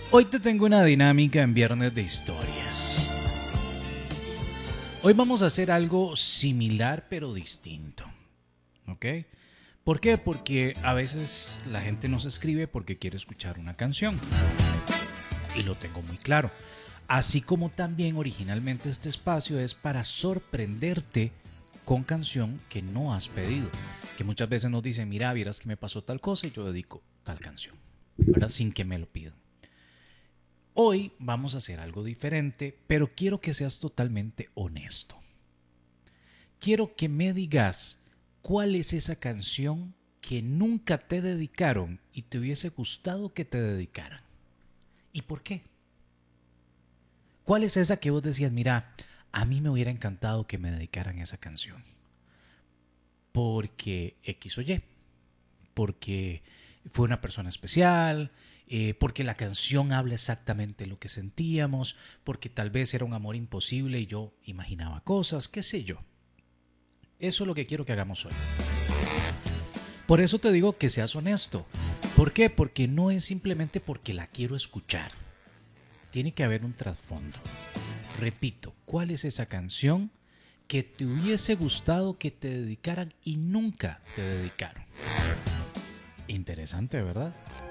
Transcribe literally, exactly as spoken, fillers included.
Hoy te tengo una dinámica en Viernes de Historias. Hoy vamos a hacer algo similar pero distinto. ¿Ok? ¿Por qué? Porque a veces la gente nos escribe porque quiere escuchar una canción. Y lo tengo muy claro. Así como también originalmente este espacio es para sorprenderte con canción que no has pedido. Que muchas veces nos dicen, mira, vieras que me pasó tal cosa y yo dedico tal canción, ¿verdad? Sin que me lo pidan. Hoy vamos a hacer algo diferente, pero quiero que seas totalmente honesto. Quiero que me digas cuál es esa canción que nunca te dedicaron y te hubiese gustado que te dedicaran. ¿Y por qué? ¿Cuál es esa que vos decías, mira, a mí me hubiera encantado que me dedicaran esa canción? Porque X o Y, porque fue una persona especial, eh, porque la canción habla exactamente lo que sentíamos, porque tal vez era un amor imposible y yo imaginaba cosas, qué sé yo. Eso es lo que quiero que hagamos hoy. Por eso te digo que seas honesto. ¿Por qué? Porque no es simplemente porque la quiero escuchar. Tiene que haber un trasfondo. Repito, ¿cuál es esa canción que te hubiese gustado que te dedicaran y nunca te dedicaron? Interesante, ¿verdad?